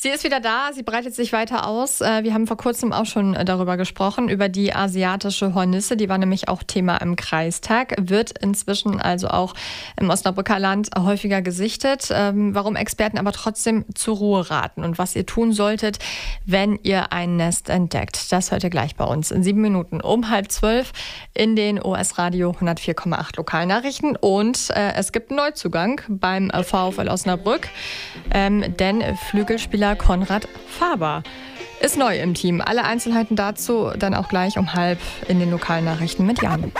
Sie ist wieder da, sie breitet sich weiter aus. Wir haben vor kurzem auch schon darüber gesprochen, über die asiatische Hornisse. Die war nämlich auch Thema im Kreistag, wird inzwischen also auch im Osnabrücker Land häufiger gesichtet. Warum Experten aber trotzdem zur Ruhe raten und was ihr tun solltet, wenn ihr ein Nest entdeckt. Das hört ihr gleich bei uns in 7 Minuten um 11:30 in den OS Radio 104,8 Lokalnachrichten. Und es gibt einen Neuzugang beim VfL Osnabrück, denn Flügelspieler Konrad Faber ist neu im Team. Alle Einzelheiten dazu dann auch gleich um 12:30 in den Lokalnachrichten mit Jan.